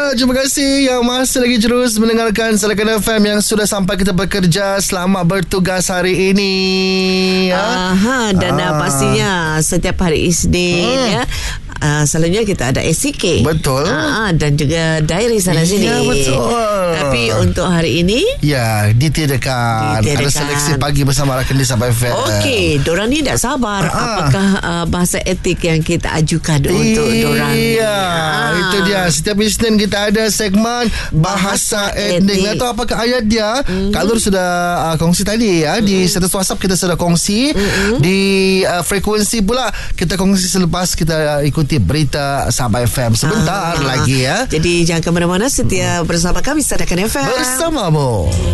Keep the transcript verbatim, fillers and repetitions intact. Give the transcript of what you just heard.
Well, terima kasih yang masih lagi terus mendengarkan Salakan F M yang sudah sampai kita bekerja. Selamat bertugas hari ini. Ya? Aha, dan ah. pastinya setiap hari Isnin hmm. ya. Uh, selalunya kita ada S C K. Betul. uh, Dan juga diary sana-sini. Ya, betul. Tapi untuk hari ini, ya, ditiadakan, ditiadakan. Ada seleksi pagi bersama rakan di Sabah F M. Okey, dorang ni tak sabar. uh. Apakah uh, bahasa etik yang kita ajukan e, untuk dorang? Iya, uh. itu dia. Setiap Isnin kita ada segmen Bahasa, bahasa Etnik. Tak tahu apakah ayat dia. mm-hmm. Kalau sudah uh, kongsi tadi ya, mm-hmm. di status WhatsApp kita sudah kongsi. mm-hmm. Di uh, frekuensi pula kita kongsi selepas kita uh, ikut berita Sabah F M sebentar ah, lagi ya. Jadi jangan ke mana-mana, setia bersama kami Salakan F M bersamamu.